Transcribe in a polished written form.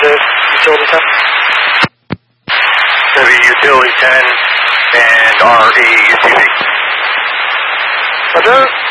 to Utility 10. W Utility 10 and RE UTV. Roger.